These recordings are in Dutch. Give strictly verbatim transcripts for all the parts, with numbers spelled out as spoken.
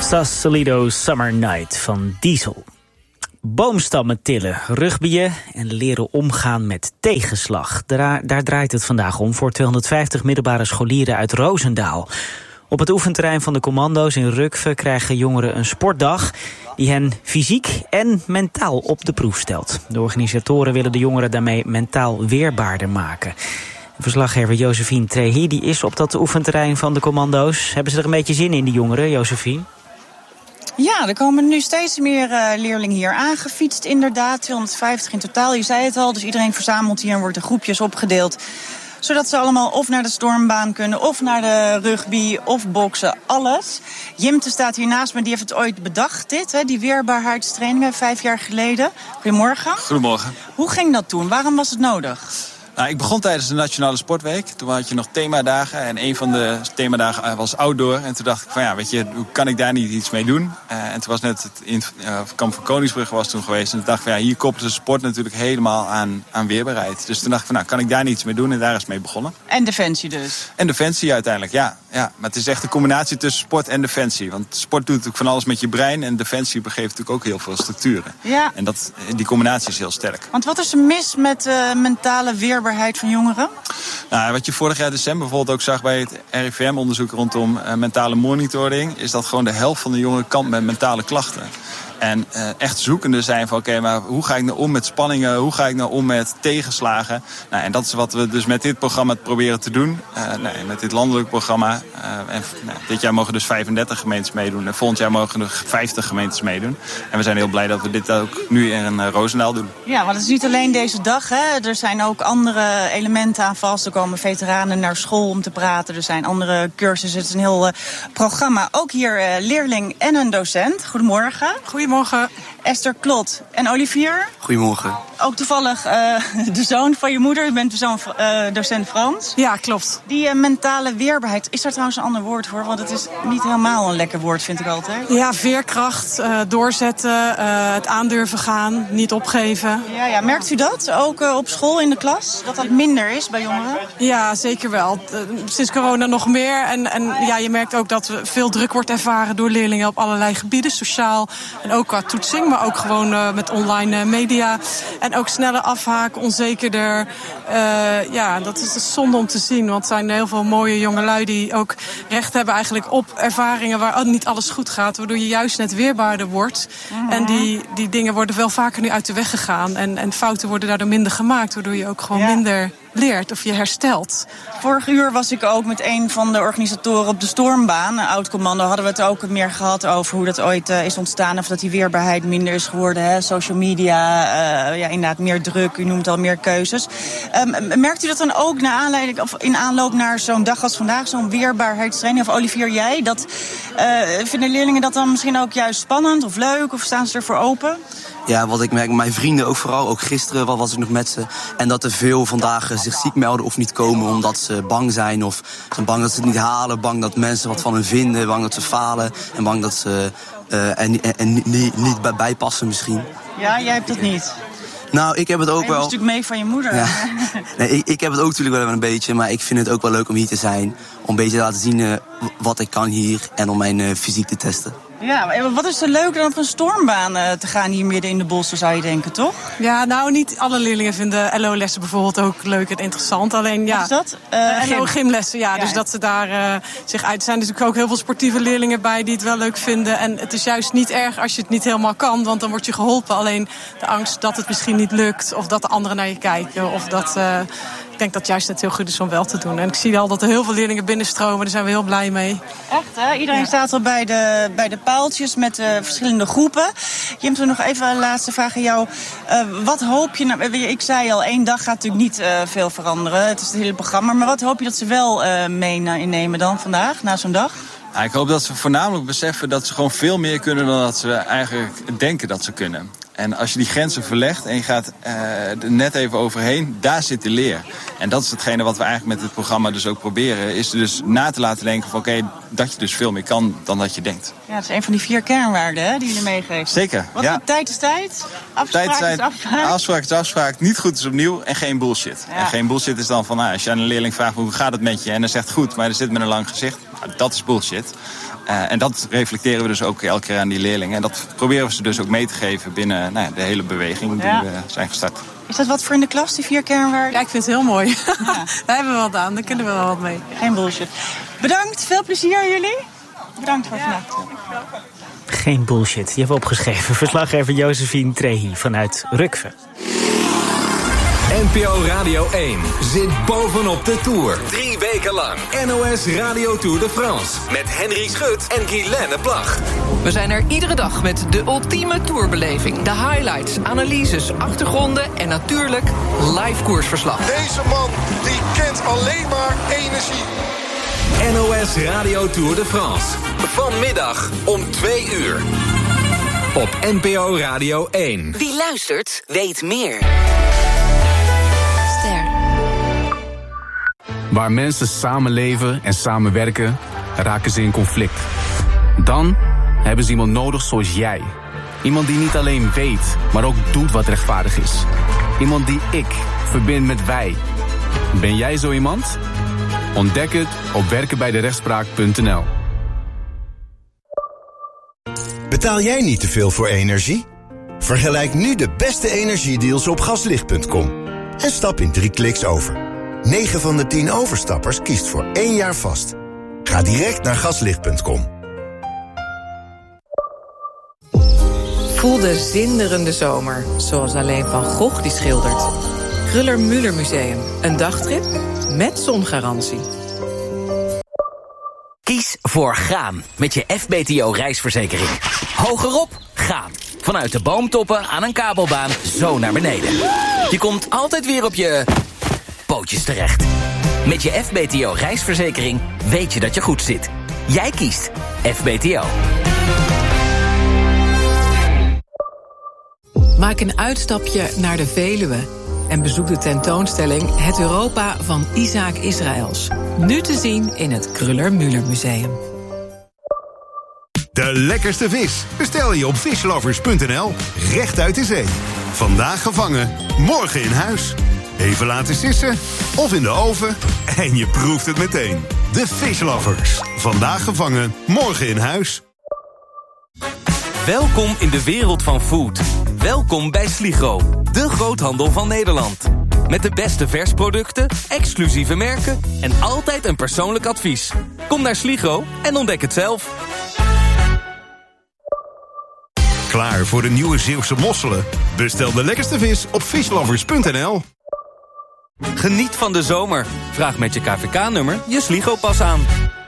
Sausalito Summer Night van Diesel. Boomstammen tillen, rugbyen en leren omgaan met tegenslag. Daar, daar draait het vandaag om voor tweehonderdvijftig middelbare scholieren uit Roosendaal. Op het oefenterrein van de commando's in Rukve krijgen jongeren een sportdag die hen fysiek en mentaal op de proef stelt. De organisatoren willen de jongeren daarmee mentaal weerbaarder maken. Verslaggever Josephine Trehi die is op dat oefenterrein van de commando's. Hebben ze er een beetje zin in, die jongeren, Josephine? Ja, er komen nu steeds meer uh, leerlingen hier aangefietst, inderdaad. tweehonderdvijftig in totaal, je zei het al. Dus iedereen verzamelt hier en wordt in groepjes opgedeeld. Zodat ze allemaal of naar de stormbaan kunnen, of naar de rugby, of boksen, alles. Jimte staat hier naast me, die heeft het ooit bedacht, dit, hè, die weerbaarheidstrainingen, vijf jaar geleden. Goedemorgen. Goedemorgen. Hoe ging dat toen? Waarom was het nodig? Nou, ik begon tijdens de Nationale Sportweek. Toen had je nog themadagen en een van de themadagen was outdoor. En toen dacht ik van ja, weet je, hoe kan ik daar niet iets mee doen? Uh, en toen was net het in, uh, kamp van Koningsbrugge was toen geweest. En toen dacht ik van ja, hier koppelen ze sport natuurlijk helemaal aan, aan weerbaarheid. Dus toen dacht ik van nou, kan ik daar niet iets mee doen? En daar is mee begonnen. En defensie dus? En defensie uiteindelijk, ja. ja. Maar het is echt een combinatie tussen sport en defensie. Want sport doet natuurlijk van alles met je brein. En defensie begeeft natuurlijk ook heel veel structuren. Ja. En dat, die combinatie is heel sterk. Want wat is er mis met uh, mentale weerbaarheid van jongeren? Nou, wat je vorig jaar december bijvoorbeeld ook zag bij het R I V M-onderzoek rondom uh, mentale monitoring, is dat gewoon de helft van de jongeren kampt met mentale klachten. En uh, echt zoekende zijn van oké, okay, maar hoe ga ik nou om met spanningen? Hoe ga ik nou om met tegenslagen? Nou, en dat is wat we dus met dit programma proberen te doen. Uh, nee, met dit landelijk programma. Uh, en, nou, dit jaar mogen dus vijfendertig gemeentes meedoen. En volgend jaar mogen er vijftig gemeentes meedoen. En we zijn heel blij dat we dit ook nu in uh, Roosendaal doen. Ja, want het is niet alleen deze dag. Hè. Er zijn ook andere elementen aan vast. Er komen veteranen naar school om te praten. Er zijn andere cursussen. Het is een heel uh, programma. Ook hier uh, leerling en een docent. Goedemorgen. Goedemorgen. Esther Klot en Olivier. Goedemorgen. Ook toevallig uh, de zoon van je moeder. U bent de zoon uh, docent Frans. Ja, klopt. Die uh, mentale weerbaarheid, is daar trouwens een ander woord voor? Want het is niet helemaal een lekker woord, vind ik altijd. Ja, veerkracht, uh, doorzetten, uh, het aandurven gaan, niet opgeven. Ja, ja. Merkt u dat ook uh, op school in de klas? Dat dat minder is bij jongeren? Ja, zeker wel. Uh, sinds corona nog meer. En, en ja, je merkt ook dat veel druk wordt ervaren door leerlingen op allerlei gebieden. Sociaal en ook qua toetsing, maar ook gewoon uh, met online uh, media. En ook sneller afhaken, onzekerder. Uh, ja, dat is dus zonde om te zien. Want er zijn heel veel mooie jongelui die ook recht hebben eigenlijk op ervaringen waar niet alles goed gaat. Waardoor je juist net weerbaarder wordt. Mm-hmm. En die, die dingen worden wel vaker nu uit de weg gegaan. En, en fouten worden daardoor minder gemaakt. Waardoor je ook gewoon ja. minder leert of je herstelt. Vorig uur was ik ook met een van de organisatoren op de stormbaan. Een oud-commando hadden we het ook meer gehad over hoe dat ooit uh, is ontstaan. Of dat die weerbaarheid minder is geworden. Hè? Social media, uh, ja, inderdaad meer druk. U noemt al meer keuzes. Um, merkt u dat dan ook naar aanleiding, of in aanloop naar zo'n dag als vandaag, zo'n weerbaarheidstraining? Of Olivier, jij? Dat, uh, vinden leerlingen dat dan misschien ook juist spannend of leuk? Of staan ze ervoor open? Ja, wat ik merk, mijn vrienden ook vooral, ook gisteren wat was ik nog met ze. En dat er veel vandaag zich ziek melden of niet komen omdat ze bang zijn. Of zijn bang dat ze het niet halen, bang dat mensen wat van hen vinden, bang dat ze falen. En bang dat ze uh, er, er, er niet, niet bij, bij passen misschien. Ja, jij hebt dat niet? Nou, ik heb het ook je wel. Je hebt natuurlijk mee van je moeder. Ja. Nee, ik, ik heb het ook natuurlijk wel een beetje, maar ik vind het ook wel leuk om hier te zijn. Om een beetje te laten zien uh, wat ik kan hier en om mijn uh, fysiek te testen. Ja, maar wat is er leuker dan op een stormbaan uh, te gaan hier midden in de bossen, zou je denken, toch? Ja, nou, niet alle leerlingen vinden L O-lessen bijvoorbeeld ook leuk en interessant. Alleen, ja, wat is dat? Uh, L O-gymlessen, ja, ja. Dus ja. dat ze daar uh, zich uit... Er zijn natuurlijk ook heel veel sportieve leerlingen bij die het wel leuk vinden. En het is juist niet erg als je het niet helemaal kan, want dan word je geholpen. Alleen de angst dat het misschien niet lukt, of dat de anderen naar je kijken, of dat... Uh, Ik denk dat juist het heel goed is om wel te doen. En ik zie al dat er heel veel leerlingen binnenstromen. Daar zijn we heel blij mee. Echt, hè? Iedereen ja. staat al bij de, bij de paaltjes met uh, verschillende groepen. Jimte, nog even een laatste vraag aan jou. Uh, wat hoop je... Nou, ik zei al, één dag gaat natuurlijk niet uh, veel veranderen. Het is het hele programma. Maar wat hoop je dat ze wel uh, meenemen dan vandaag, na zo'n dag? Ja, ik hoop dat ze voornamelijk beseffen dat ze gewoon veel meer kunnen dan dat ze eigenlijk denken dat ze kunnen. En als je die grenzen verlegt en je gaat uh, er net even overheen, daar zit de leer. En dat is hetgene wat we eigenlijk met dit programma dus ook proberen. Is dus na te laten denken van oké, okay, dat je dus veel meer kan dan dat je denkt. Ja, dat is een van die vier kernwaarden hè, die je meegeeft. Zeker, Wat ja. is tijd is tijd? Afspraak tijd is afspraak? Afspraak is afspraak. Niet goed is opnieuw en geen bullshit. Ja. En geen bullshit is dan van, nou, als je aan een leerling vraagt hoe gaat het met je en hij zegt goed, maar er zit met een lang gezicht. Nou, dat is bullshit. Uh, en dat reflecteren we dus ook elke keer aan die leerlingen. En dat proberen we ze dus ook mee te geven binnen nou ja, de hele beweging die ja. we zijn gestart. Is dat wat voor in de klas, die vier kernwaarden? Ja, ik vind het heel mooi. Ja. Daar hebben we wat aan, daar kunnen we wel wat mee. Geen bullshit. Bedankt, veel plezier aan jullie. Bedankt voor vandaag. Geen bullshit, je hebt opgeschreven. Verslaggever Josephine Trehi vanuit Rukve. N P O Radio één zit bovenop de Tour. Drie weken lang N O S Radio Tour de France. Met Henry Schut en Guylaine Plag. We zijn er iedere dag met de ultieme tourbeleving. De highlights, analyses, achtergronden en natuurlijk live koersverslag. Deze man die kent alleen maar energie. N O S Radio Tour de France. Vanmiddag om twee uur. Op N P O Radio één. Wie luistert, weet meer. Waar mensen samenleven en samenwerken, raken ze in conflict. Dan hebben ze iemand nodig zoals jij. Iemand die niet alleen weet, maar ook doet wat rechtvaardig is. Iemand die ik verbind met wij. Ben jij zo iemand? Ontdek het op werkenbijderechtspraak punt n l. Betaal jij niet te veel voor energie? Vergelijk nu de beste energiedeals op gaslicht punt com. En stap in drie kliks over. negen van de tien overstappers kiest voor één jaar vast. Ga direct naar gaslicht punt com. Voel de zinderende zomer, zoals alleen Van Gogh die schildert. Kruller-Müller Museum, een dagtrip met zongarantie. Kies voor gaan met je F B T O reisverzekering. Hogerop, gaan. Vanuit de boomtoppen aan een kabelbaan zo naar beneden. Je komt altijd weer op je pootjes terecht. Met je F B T O reisverzekering weet je dat je goed zit. Jij kiest F B T O. Maak een uitstapje naar de Veluwe en bezoek de tentoonstelling Het Europa van Isaac Israëls. Nu te zien in het Kruller-Müller Museum. De lekkerste vis bestel je op fishlovers punt n l. Recht uit de zee. Vandaag gevangen, morgen in huis. Even laten sissen of in de oven en je proeft het meteen. De Fishlovers. Vandaag gevangen, morgen in huis. Welkom in de wereld van food. Welkom bij Sligro, de groothandel van Nederland. Met de beste versproducten, exclusieve merken en altijd een persoonlijk advies. Kom naar Sligro en ontdek het zelf. Klaar voor de nieuwe Zeeuwse mosselen? Bestel de lekkerste vis op fishlovers punt n l. Geniet van de zomer. Vraag met je K V K-nummer je Sligro-pas aan.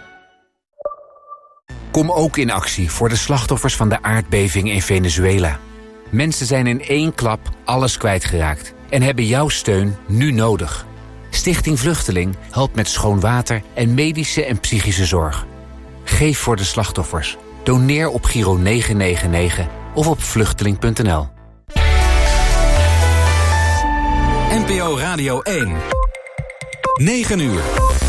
Kom ook in actie voor de slachtoffers van de aardbeving in Venezuela. Mensen zijn in één klap alles kwijtgeraakt en hebben jouw steun nu nodig. Stichting Vluchteling helpt met schoon water en medische en psychische zorg. Geef voor de slachtoffers. Doneer op Giro negen negen negen of op vluchteling punt n l. N P O Radio één. negen uur.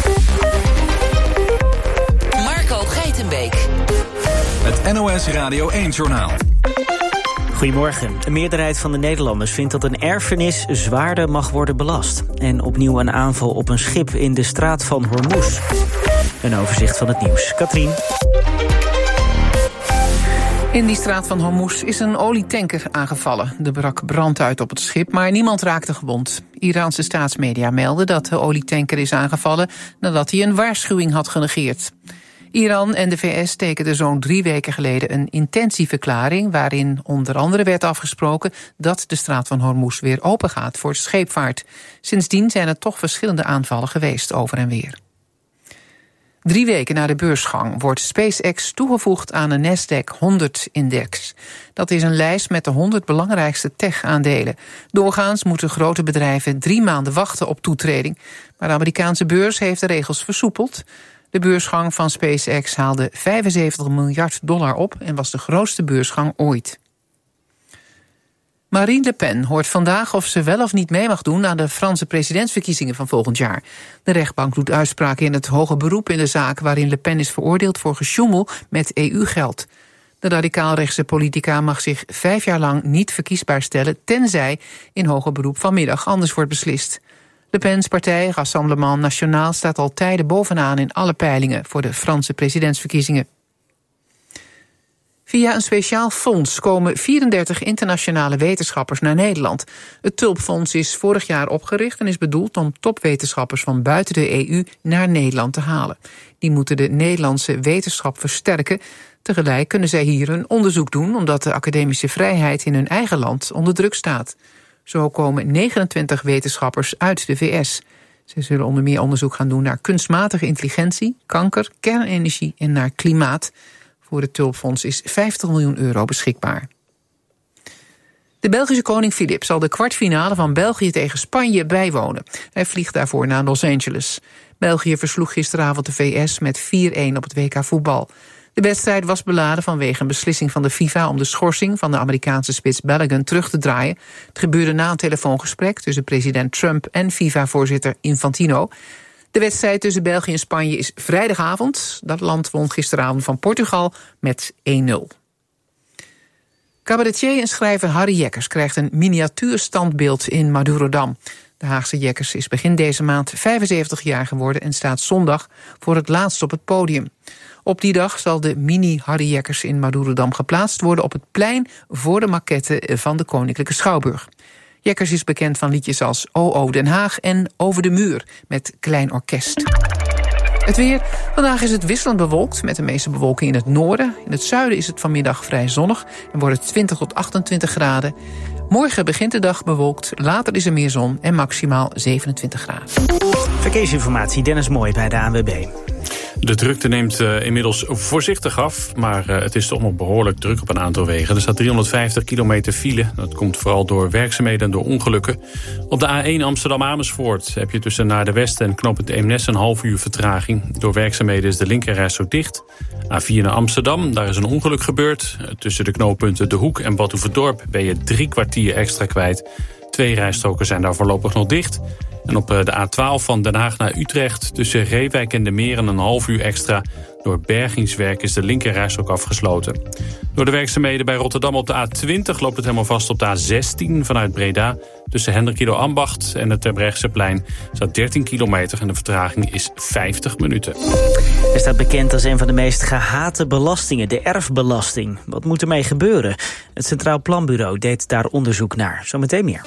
Marco Geitenbeek. Het N O S Radio één-journaal. Goedemorgen. Een meerderheid van de Nederlanders vindt dat een erfenis zwaarder mag worden belast. En opnieuw een aanval op een schip in de straat van Hormuz. Een overzicht van het nieuws. Katrien. In die straat van Hormuz is een olietanker aangevallen. Er brak brand uit op het schip, maar niemand raakte gewond. Iraanse staatsmedia melden dat de olietanker is aangevallen nadat hij een waarschuwing had genegeerd. Iran en de V S tekenden zo'n drie weken geleden een intentieverklaring waarin onder andere werd afgesproken dat de straat van Hormuz weer open gaat voor de scheepvaart. Sindsdien zijn er toch verschillende aanvallen geweest over en weer. Drie weken na de beursgang wordt SpaceX toegevoegd aan de Nasdaq honderd-index. Dat is een lijst met de honderd belangrijkste tech-aandelen. Doorgaans moeten grote bedrijven drie maanden wachten op toetreding. Maar de Amerikaanse beurs heeft de regels versoepeld. De beursgang van SpaceX haalde vijfenzeventig miljard dollar op en was de grootste beursgang ooit. Marine Le Pen hoort vandaag of ze wel of niet mee mag doen aan de Franse presidentsverkiezingen van volgend jaar. De rechtbank doet uitspraken in het hoger beroep in de zaak waarin Le Pen is veroordeeld voor gesjoemel met E U-geld. De radicaalrechtse politica mag zich vijf jaar lang niet verkiesbaar stellen, tenzij in hoger beroep vanmiddag anders wordt beslist. Le Pen's partij Rassemblement National staat al tijden bovenaan in alle peilingen voor de Franse presidentsverkiezingen. Via een speciaal fonds komen vierendertig internationale wetenschappers naar Nederland. Het Tulpfonds is vorig jaar opgericht en is bedoeld om topwetenschappers van buiten de E U naar Nederland te halen. Die moeten de Nederlandse wetenschap versterken. Tegelijk kunnen zij hier hun onderzoek doen, omdat de academische vrijheid in hun eigen land onder druk staat. Zo komen negenentwintig wetenschappers uit de V S. Ze zullen onder meer onderzoek gaan doen naar kunstmatige intelligentie, kanker, kernenergie en naar klimaat. Voor het Tulpfonds is vijftig miljoen euro beschikbaar. De Belgische koning Filip zal de kwartfinale van België tegen Spanje bijwonen. Hij vliegt daarvoor naar Los Angeles. België versloeg gisteravond de V S met vier-een op het W K voetbal. De wedstrijd was beladen vanwege een beslissing van de FIFA om de schorsing van de Amerikaanse spits Balogun terug te draaien. Het gebeurde na een telefoongesprek tussen president Trump en FIFA-voorzitter Infantino. De wedstrijd tussen België en Spanje is vrijdagavond. Dat land won gisteravond van Portugal met één-nul. Cabaretier en schrijver Harry Jekkers krijgt een miniatuurstandbeeld in Madurodam. De Haagse Jekkers is begin deze maand vijfenzeventig jaar geworden en staat zondag voor het laatst op het podium. Op die dag zal de mini-Harry Jekkers in Madurodam geplaatst worden op het plein voor de maquette van de Koninklijke Schouwburg. Jekkers is bekend van liedjes als O O Den Haag en Over de Muur met klein orkest. Het weer. Vandaag is het wisselend bewolkt met de meeste bewolking in het noorden. In het zuiden is het vanmiddag vrij zonnig en wordt het twintig tot achtentwintig graden. Morgen begint de dag bewolkt, later is er meer zon en maximaal zevenentwintig graden. Verkeersinformatie, Dennis Mooi bij de A N W B. De drukte neemt uh, inmiddels voorzichtig af, maar uh, het is toch nog behoorlijk druk op een aantal wegen. Er staat driehonderdvijftig kilometer file. Dat komt vooral door werkzaamheden en door ongelukken. Op de A één Amsterdam-Amersfoort heb je tussen Naar de West en knooppunt Eemnes een half uur vertraging. Door werkzaamheden is de linkerreis zo dicht. A vier naar Amsterdam, daar is een ongeluk gebeurd. Tussen de knooppunten De Hoek en Bad Hoeverdorp ben je drie kwartier extra kwijt. Twee rijstroken zijn daar voorlopig nog dicht. En op de A twaalf van Den Haag naar Utrecht tussen Reewijk en de Meren een half uur extra. Door bergingswerk is de linkerrijstrook afgesloten. Door de werkzaamheden bij Rotterdam op de A twintig loopt het helemaal vast op de A zestien vanuit Breda. Tussen Hendrikido Ambacht en het Terbrechtseplein staat dertien kilometer en de vertraging is vijftig minuten. Hij staat bekend als een van de meest gehate belastingen, de erfbelasting. Wat moet ermee gebeuren? Het Centraal Planbureau deed daar onderzoek naar. Zometeen meer.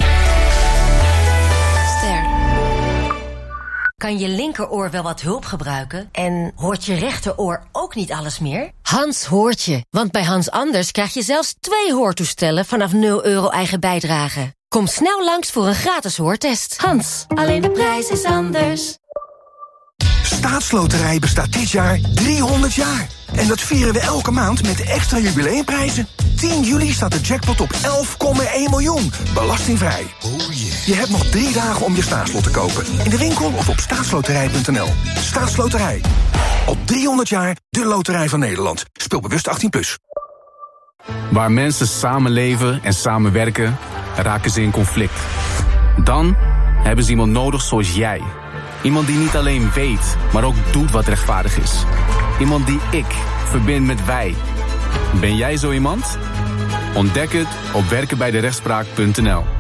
Kan je linkeroor wel wat hulp gebruiken? En hoort je rechteroor ook niet alles meer? Hans hoort je, want bij Hans Anders krijg je zelfs twee hoortoestellen vanaf nul euro eigen bijdrage. Kom snel langs voor een gratis hoortest. Hans, alleen de prijs is anders. Staatsloterij bestaat dit jaar driehonderd jaar. En dat vieren we elke maand met extra jubileumprijzen. tien juli staat de jackpot op elf komma één miljoen. Belastingvrij. Oh yeah. Je hebt nog drie dagen om je staatslot te kopen. In de winkel of op staatsloterij punt n l. Staatsloterij. Al driehonderd jaar de loterij van Nederland. Speel bewust achttien plus. Waar mensen samenleven en samenwerken, raken ze in conflict. Dan hebben ze iemand nodig zoals jij. Iemand die niet alleen weet, maar ook doet wat rechtvaardig is. Iemand die ik verbind met wij. Ben jij zo iemand? Ontdek het op werken bij de rechtspraak punt n l.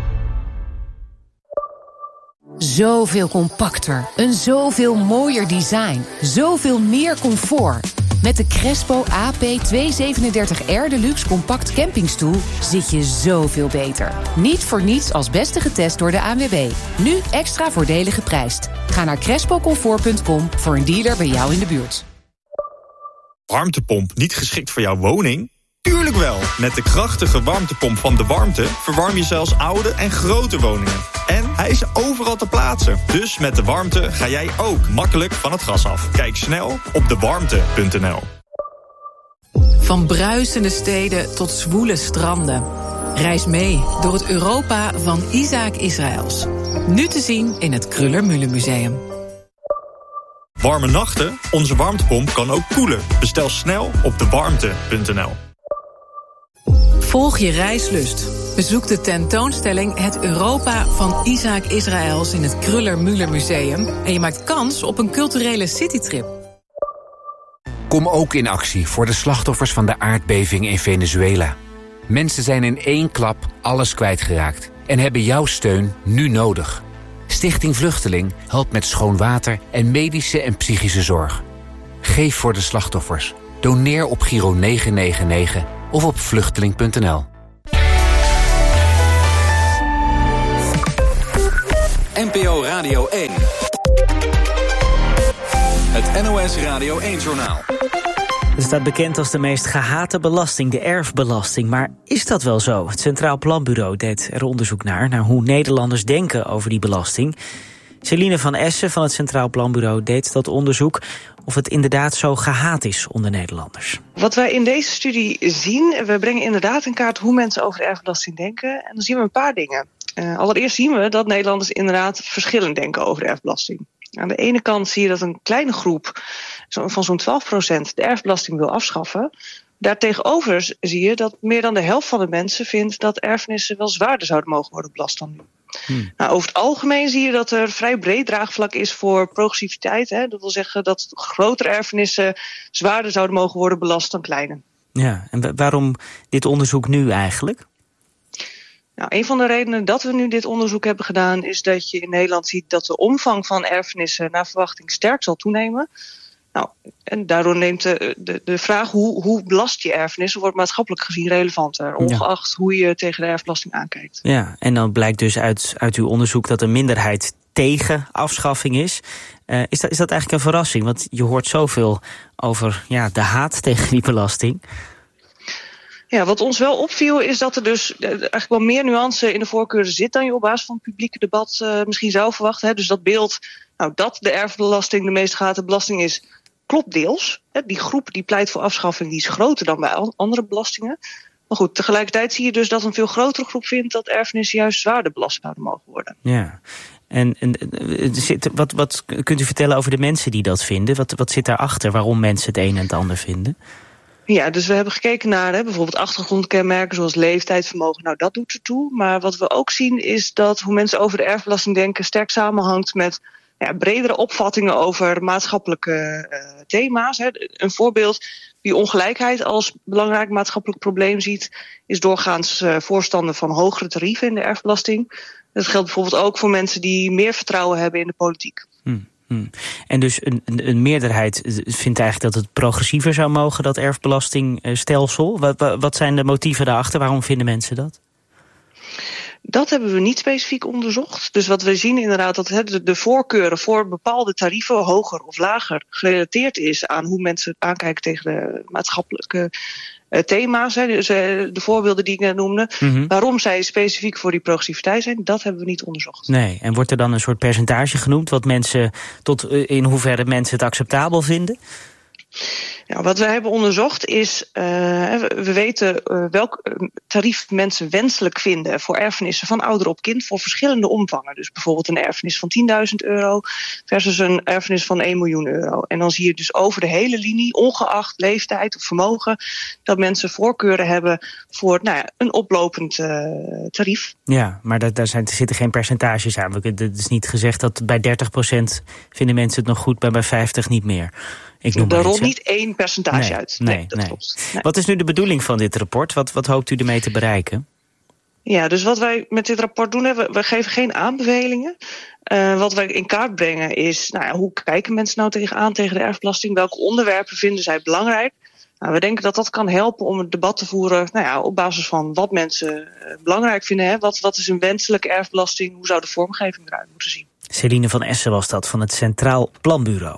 Zoveel compacter, een zoveel mooier design, zoveel meer comfort. Met de Crespo A P tweehonderdzevenendertig R Deluxe Compact Campingstoel zit je zoveel beter. Niet voor niets als beste getest door de A N W B. Nu extra voordelig geprijsd. Ga naar crespo comfort punt com voor een dealer bij jou in de buurt. Warmtepomp niet geschikt voor jouw woning? Tuurlijk wel! Met de krachtige warmtepomp van De Warmte verwarm je zelfs oude en grote woningen. En hij is overal te plaatsen. Dus met De Warmte ga jij ook makkelijk van het gas af. Kijk snel op de warmte punt n l. Van bruisende steden tot zwoele stranden. Reis mee door het Europa van Isaac Israëls. Nu te zien in het Kröller-Müller Museum. Warme nachten? Onze warmtepomp kan ook koelen. Bestel snel op de warmte punt n l. Volg je reislust. Bezoek de tentoonstelling Het Europa van Isaac Israëls in het Kröller-Müller Museum en je maakt kans op een culturele citytrip. Kom ook in actie voor de slachtoffers van de aardbeving in Venezuela. Mensen zijn in één klap alles kwijtgeraakt en hebben jouw steun nu nodig. Stichting Vluchteling helpt met schoon water en medische en psychische zorg. Geef voor de slachtoffers. Doneer op Giro negen negen negen of op vluchteling punt n l. N P O Radio één. Het N O S Radio één-journaal. Het staat bekend als de meest gehate belasting, de erfbelasting. Maar is dat wel zo? Het Centraal Planbureau deed er onderzoek naar... naar hoe Nederlanders denken over die belasting. Celine van Essen van het Centraal Planbureau deed dat onderzoek... of het inderdaad zo gehaat is onder Nederlanders. Wat wij in deze studie zien... we brengen inderdaad in kaart hoe mensen over de erfbelasting denken... en dan zien we een paar dingen. Uh, allereerst zien we dat Nederlanders inderdaad verschillend denken over de erfbelasting. Aan de ene kant zie je dat een kleine groep van zo'n twaalf procent de erfbelasting wil afschaffen. Daartegenover zie je dat meer dan de helft van de mensen vindt dat erfenissen wel zwaarder zouden mogen worden belast dan nu. Hmm. Nou, over het algemeen zie je dat er vrij breed draagvlak is voor progressiviteit. Hè? Dat wil zeggen dat grotere erfenissen zwaarder zouden mogen worden belast dan kleine. Ja, en waarom dit onderzoek nu eigenlijk? Nou, een van de redenen dat we nu dit onderzoek hebben gedaan... is dat je in Nederland ziet dat de omvang van erfenissen naar verwachting sterk zal toenemen. Nou, en daardoor neemt de, de, de vraag hoe, hoe belast je erfenissen... wordt maatschappelijk gezien relevanter, ongeacht ja. hoe je tegen de erfbelasting aankijkt. Ja, en dan blijkt dus uit, uit uw onderzoek dat een minderheid tegen afschaffing is. Uh, is, dat, is dat eigenlijk een verrassing? Want je hoort zoveel over ja, de haat tegen die belasting... Ja, wat ons wel opviel is dat er dus eigenlijk wel meer nuance in de voorkeuren zit... dan je op basis van het publieke debat uh, misschien zou verwachten. Hè. Dus dat beeld nou, dat de erfbelasting de meest gehate belasting is, klopt deels. Hè. Die groep die pleit voor afschaffing die is groter dan bij andere belastingen. Maar goed, tegelijkertijd zie je dus dat een veel grotere groep vindt... dat erfenissen juist zwaarder belast zouden mogen worden. Ja, en, en zit, wat, wat kunt u vertellen over de mensen die dat vinden? Wat, wat zit daarachter, waarom mensen het een en het ander vinden? Ja, dus we hebben gekeken naar hè, bijvoorbeeld achtergrondkenmerken zoals leeftijd, vermogen. Nou, dat doet ertoe. Maar wat we ook zien is dat hoe mensen over de erfbelasting denken sterk samenhangt met ja, bredere opvattingen over maatschappelijke uh, thema's. Hè. Een voorbeeld, wie ongelijkheid als belangrijk maatschappelijk probleem ziet, is doorgaans uh, voorstander van hogere tarieven in de erfbelasting. Dat geldt bijvoorbeeld ook voor mensen die meer vertrouwen hebben in de politiek. Hmm. Hmm. En dus een, een meerderheid vindt eigenlijk dat het progressiever zou mogen, dat erfbelastingstelsel. Wat, wat zijn de motieven daarachter? Waarom vinden mensen dat? Dat hebben we niet specifiek onderzocht. Dus wat we zien inderdaad dat de, de voorkeuren voor bepaalde tarieven, hoger of lager, gerelateerd is aan hoe mensen aankijken tegen de maatschappelijke uh, thema's. Hè. Dus uh, de voorbeelden die ik net noemde. Mm-hmm. Waarom zij specifiek voor die progressiviteit zijn, dat hebben we niet onderzocht. Nee, en wordt er dan een soort percentage genoemd, wat mensen, tot uh, in hoeverre mensen het acceptabel vinden? Ja, wat we hebben onderzocht is, uh, we weten uh, welk tarief mensen wenselijk vinden voor erfenissen van ouder op kind voor verschillende omvangen. Dus bijvoorbeeld een erfenis van tienduizend euro versus een erfenis van één miljoen euro. En dan zie je dus over de hele linie, ongeacht leeftijd of vermogen, dat mensen voorkeuren hebben voor nou ja, een oplopend uh, tarief. Ja, maar daar, daar zijn, er zitten geen percentages aan. Het is niet gezegd dat bij dertig procent vinden mensen het nog goed, maar bij vijftig niet meer. Ik noem er rolt niet één percentage nee, uit. Nee, nee dat nee. klopt. Nee. Wat is nu de bedoeling van dit rapport? Wat, wat hoopt u ermee te bereiken? Ja, dus wat wij met dit rapport doen, we, we geven geen aanbevelingen. Uh, wat wij in kaart brengen is, nou ja, hoe kijken mensen nou tegenaan tegen de erfbelasting? Welke onderwerpen vinden zij belangrijk? Nou, we denken dat dat kan helpen om het debat te voeren nou ja, op basis van wat mensen uh, belangrijk vinden. Hè? Wat, wat is een wenselijke erfbelasting? Hoe zou de vormgeving eruit moeten zien? Celine van Essen was dat van het Centraal Planbureau.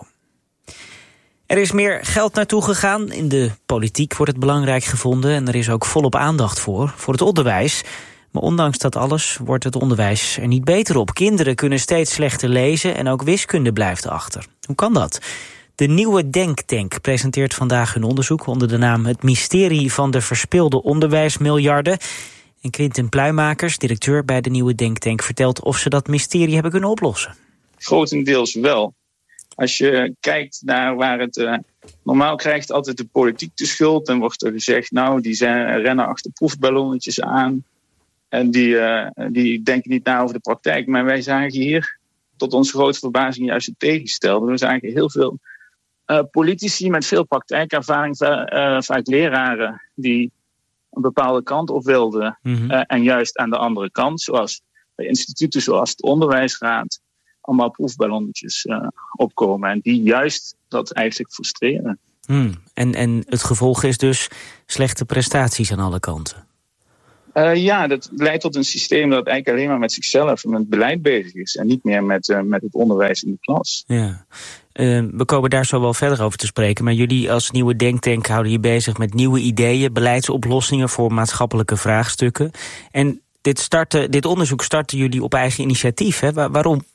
Er is meer geld naartoe gegaan. In de politiek wordt het belangrijk gevonden en er is ook volop aandacht voor, voor het onderwijs. Maar ondanks dat alles wordt het onderwijs er niet beter op. Kinderen kunnen steeds slechter lezen en ook wiskunde blijft achter. Hoe kan dat? De Nieuwe Denktank presenteert vandaag hun onderzoek onder de naam Het Mysterie van de Verspilde Onderwijsmiljarden. En Quinten Pluimakers, directeur bij de Nieuwe Denktank, vertelt of ze dat mysterie hebben kunnen oplossen. Grotendeels wel. Als je kijkt naar waar het... Uh, normaal krijgt altijd de politiek de schuld en wordt er gezegd, nou, die zijn, rennen achter proefballonnetjes aan. En die, uh, die denken niet na over de praktijk. Maar wij zagen hier, tot onze grote verbazing, juist het tegengestelde. We zagen heel veel uh, politici met veel praktijkervaring, uh, vaak leraren, die een bepaalde kant op wilden. Mm-hmm. Uh, en juist aan de andere kant, zoals bij instituten zoals de Onderwijsraad, allemaal proefballonnetjes uh, opkomen. En die juist dat eigenlijk frustreren. Hmm. En, en het gevolg is dus slechte prestaties aan alle kanten. Uh, ja, dat leidt tot een systeem dat eigenlijk alleen maar met zichzelf en met beleid bezig is. En niet meer met, uh, met het onderwijs in de klas. Ja. Uh, we komen daar zo wel verder over te spreken. Maar jullie als nieuwe denktank houden je bezig met nieuwe ideeën, beleidsoplossingen voor maatschappelijke vraagstukken. En dit, starten, dit onderzoek starten jullie op eigen initiatief, hè? Waar, waarom?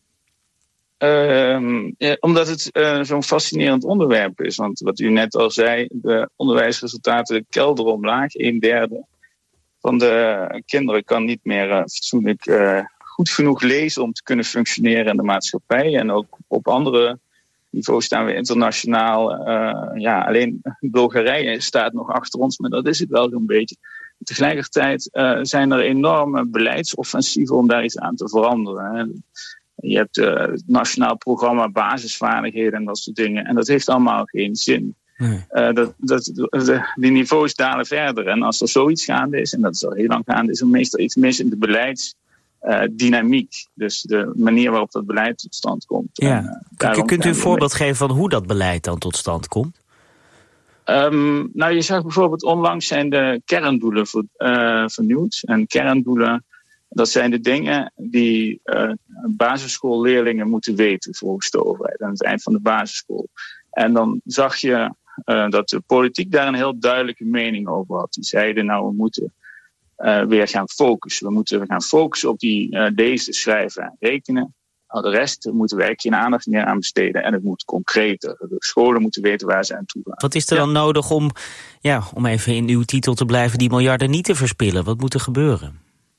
Uh, ja, omdat het uh, zo'n fascinerend onderwerp is. Want wat u net al zei, de onderwijsresultaten kelderen omlaag, een derde van de kinderen kan niet meer uh, fatsoenlijk uh, goed genoeg lezen om te kunnen functioneren in de maatschappij. En ook op andere niveaus staan we internationaal. Uh, ja, alleen Bulgarije staat nog achter ons, maar dat is het wel zo'n beetje. Tegelijkertijd uh, zijn er enorme beleidsoffensieven om daar iets aan te veranderen. Hè. Je hebt uh, het nationaal programma basisvaardigheden en dat soort dingen. En dat heeft allemaal geen zin. Nee. Uh, dat, dat, de, die niveaus dalen verder. En als er zoiets gaande is, en dat is al heel lang gaande, is er meestal iets mis in de beleidsdynamiek. Uh, dus de manier waarop dat beleid tot stand komt. Ja. En, uh, daarom, Kunt u een voorbeeld mee... geven van hoe dat beleid dan tot stand komt? Um, nou, je zag bijvoorbeeld onlangs zijn de kerndoelen voor, uh, vernieuwd. En kerndoelen, dat zijn de dingen die uh, basisschoolleerlingen moeten weten volgens de overheid aan het eind van de basisschool. En dan zag je uh, dat de politiek daar een heel duidelijke mening over had. Die zeiden, nou, we moeten uh, weer gaan focussen. We moeten gaan focussen op die uh, lezen, schrijven en rekenen. Nou, de rest moeten we eigenlijk geen aandacht meer aan besteden. En het moet concreter. De scholen moeten weten waar ze aan toe gaan. Wat is er dan ja. nodig om, ja, om even in uw titel te blijven, die miljarden niet te verspillen? Wat moet er gebeuren?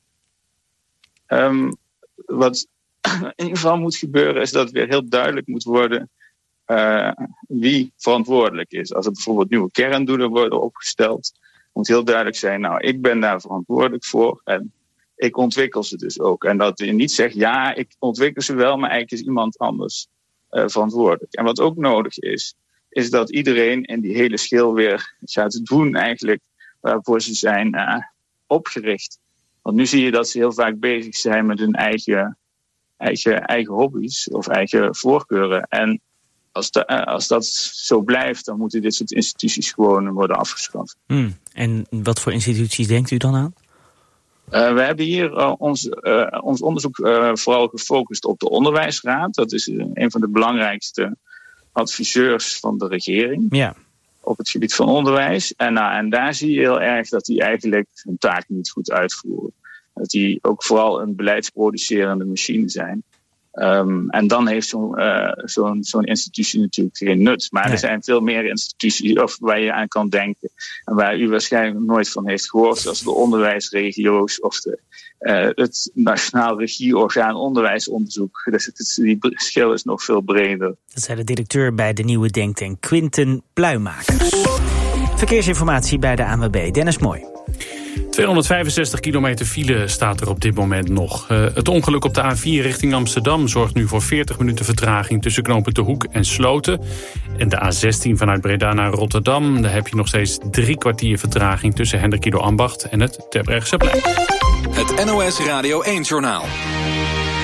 Um, wat in ieder geval moet gebeuren is dat weer heel duidelijk moet worden uh, wie verantwoordelijk is. Als er bijvoorbeeld nieuwe kerndoelen worden opgesteld, moet heel duidelijk zijn, nou, ik ben daar verantwoordelijk voor en ik ontwikkel ze dus ook. En dat je niet zegt, ja, ik ontwikkel ze wel, maar eigenlijk is iemand anders uh, verantwoordelijk. En wat ook nodig is, is dat iedereen in die hele schil weer gaat doen eigenlijk waarvoor ze zijn uh, opgericht. Want nu zie je dat ze heel vaak bezig zijn met hun eigen, eigen, eigen hobby's of eigen voorkeuren. En als, de, als dat zo blijft, dan moeten dit soort instituties gewoon worden afgeschaft. Hmm. En wat voor instituties denkt u dan aan? Uh, we hebben hier uh, ons, uh, ons onderzoek uh, vooral gefocust op de Onderwijsraad. Dat is uh, een van de belangrijkste adviseurs van de regering. Ja. Op het gebied van onderwijs. En, nou, en daar zie je heel erg dat die eigenlijk hun taak niet goed uitvoeren. Dat die ook vooral een beleidsproducerende machine zijn. Um, en dan heeft zo'n, uh, zo'n, zo'n institutie natuurlijk geen nut. Maar nee. Er zijn veel meer instituties of waar je aan kan denken. En waar u waarschijnlijk nog nooit van heeft gehoord. Zoals de onderwijsregio's of de, uh, het Nationaal Regieorgaan Onderwijsonderzoek. Dus het, die schil is nog veel breder. Dat zei de directeur bij de nieuwe denktank, Quinten Pluimakers. Verkeersinformatie bij de A N W B, Dennis Mooi. tweehonderdvijfenzestig kilometer file staat er op dit moment nog. Uh, het ongeluk op de A vier richting Amsterdam zorgt nu voor veertig minuten vertraging tussen knooppunt De Hoek en Sloten. En de A zestien vanuit Breda naar Rotterdam, daar heb je nog steeds drie kwartier vertraging tussen Hendrikido Ambacht en het Terbrechtseplein. Het N O S Radio één Journaal.